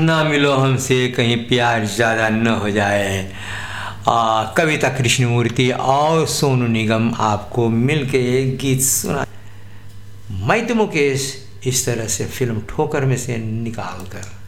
ना मिलो हमसे कहीं प्यार ज़्यादा न हो जाए। कविता कृष्णमूर्ति और सोनू निगम आपको मिलके एक गीत सुना। मैं तो मुकेश इस तरह से फिल्म ठोकर में से निकाल कर